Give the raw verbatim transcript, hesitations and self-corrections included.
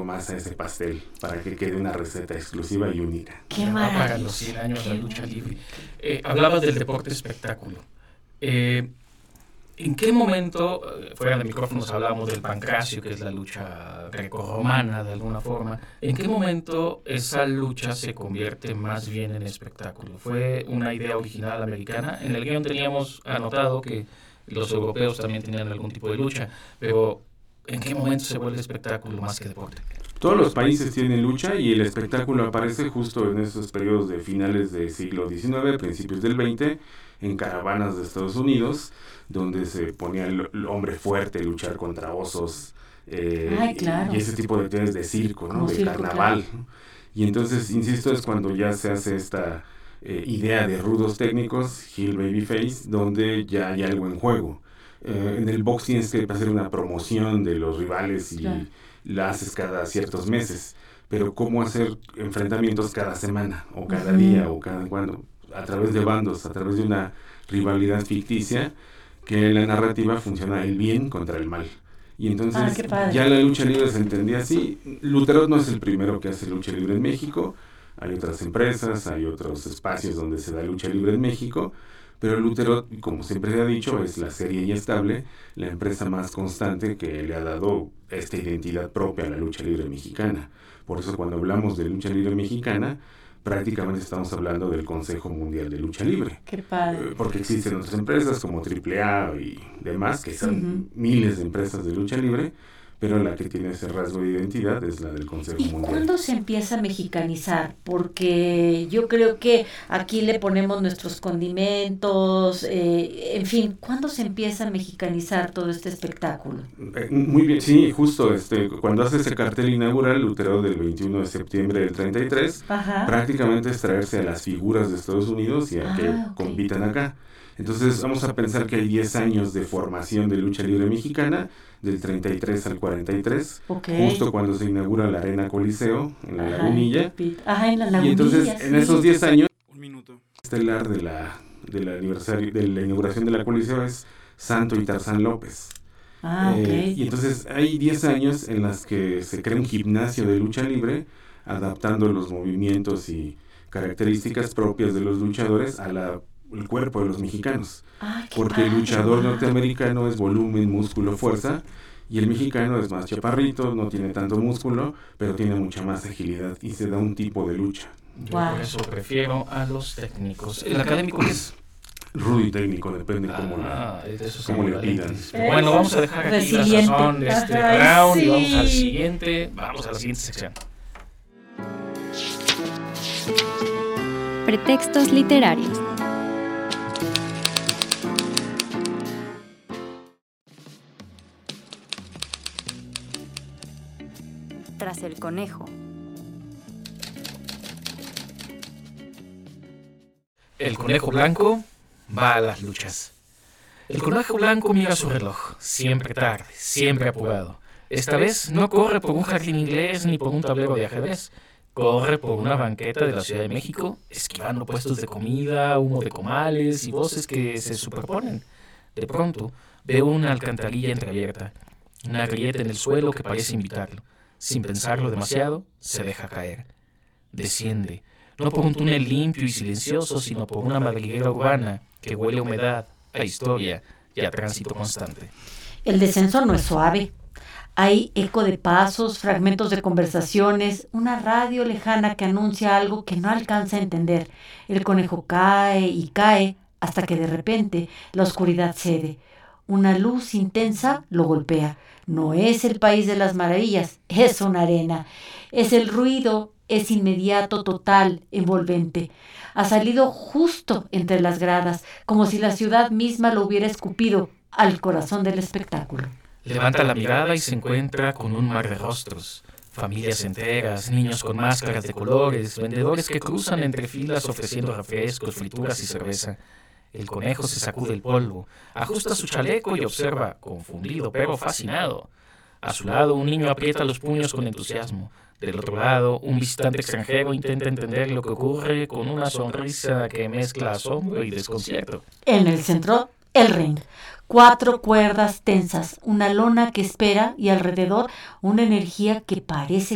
más a ese pastel para que quede una receta exclusiva y única. ¡Qué maravilla! Para los cien años de la lucha libre. Eh, hablabas del deporte espectáculo. Eh, ¿En qué momento, fuera de micrófonos hablábamos del pancracio, que es la lucha grecorromana de alguna forma, ¿en qué momento esa lucha se convierte más bien en espectáculo? ¿Fue una idea original americana? En el guión teníamos anotado que los europeos también tenían algún tipo de lucha, pero ¿en qué momento se vuelve espectáculo más que deporte? Todos los países tienen lucha y el espectáculo aparece justo en esos periodos de finales del siglo diecinueve, principios del veinte, en caravanas de Estados Unidos, donde se ponía el, el hombre fuerte a luchar contra osos, eh, Ay, claro. y ese tipo de actividades de circo, ¿no? Como de circo, carnaval. claro. Y entonces, insisto, es cuando ya se hace esta eh, idea de rudos técnicos, heel babyface, donde ya hay algo en juego. Eh, en el box tienes que hacer una promoción de los rivales y claro. la haces cada ciertos meses, pero cómo hacer enfrentamientos cada semana o cada uh-huh. día o cada cuando, a través de bandos, a través de una rivalidad ficticia, que en la narrativa funciona el bien contra el mal. Y entonces ah, ya la lucha libre se entendía así. Lutero no es el primero que hace lucha libre en México, hay otras empresas, hay otros espacios donde se da lucha libre en México, pero Lutero, como siempre se ha dicho, es la seria y estable, la empresa más constante que le ha dado esta identidad propia a la lucha libre mexicana. Por eso cuando hablamos de lucha libre mexicana, prácticamente estamos hablando del Consejo Mundial de Lucha Libre. ¡Qué padre! Eh, porque existen otras empresas como triple A y demás, que son uh-huh. miles de empresas de lucha libre, pero la que tiene ese rasgo de identidad es la del Consejo ¿Y Mundial. ¿Y cuándo se empieza a mexicanizar? Porque yo creo que aquí le ponemos nuestros condimentos, eh, en fin, ¿cuándo se empieza a mexicanizar todo este espectáculo? Eh, muy bien, sí, justo, este, cuando hace ese cartel inaugural, Lutero del veintiuno de septiembre del treinta y tres, Ajá. prácticamente es traerse a las figuras de Estados Unidos y a ah, que okay. compitan acá. Entonces vamos a pensar que hay diez años de formación de lucha libre mexicana, del treinta y tres al cuarenta y tres, okay. justo cuando se inaugura la Arena Coliseo, en la Ajá, Lagunilla. Ajá, en la Lagunilla, y entonces sí. en esos diez años, un minuto estelar de la, de la aniversario, de la inauguración de la Coliseo es Santo y Tarzán López. Ah, eh, okay. Y entonces hay diez años en las que se crea un gimnasio de lucha libre, adaptando los movimientos y características propias de los luchadores a la el cuerpo de los mexicanos, ah, porque el luchador norteamericano es volumen, músculo, fuerza, y el mexicano es más chaparrito, no tiene tanto músculo, pero tiene mucha más agilidad y se da un tipo de lucha. Yo wow. por eso prefiero a los técnicos. ¿El académico es? Rudo y técnico, depende ah, cómo, la, eso cómo le pidan. Bueno, vamos a dejar aquí la sazón de este Ajá, round sí. y vamos al siguiente, vamos a la siguiente sección. Pretextos literarios. Tras el conejo. El conejo blanco va a las luchas. El conejo blanco mira su reloj, siempre tarde, siempre apurado. Esta vez no corre por un jardín inglés ni por un tablero de ajedrez. Corre por una banqueta de la Ciudad de México, esquivando puestos de comida, humo de comales y voces que se superponen. De pronto, ve una alcantarilla entreabierta, una grieta en el suelo que parece invitarlo. Sin pensarlo demasiado, se deja caer. Desciende, no por un túnel limpio y silencioso, sino por una madriguera urbana que huele a humedad, a historia y a tránsito constante. El descenso no es suave. Hay eco de pasos, fragmentos de conversaciones, una radio lejana que anuncia algo que no alcanza a entender. El conejo cae y cae hasta que de repente la oscuridad cede. Una luz intensa lo golpea. No es el país de las maravillas, es una arena. Es el ruido, es inmediato, total, envolvente. Ha salido justo entre las gradas, como si la ciudad misma lo hubiera escupido al corazón del espectáculo. Levanta la mirada y se encuentra con un mar de rostros. Familias enteras, niños con máscaras de colores, vendedores que cruzan entre filas ofreciendo refrescos, frituras y cerveza. El conejo se sacude el polvo, ajusta su chaleco y observa, confundido pero fascinado. A su lado, un niño aprieta los puños con entusiasmo. Del otro lado, un visitante extranjero intenta entender lo que ocurre con una sonrisa que mezcla asombro y desconcierto. En el centro, el ring. Cuatro cuerdas tensas, una lona que espera y alrededor una energía que parece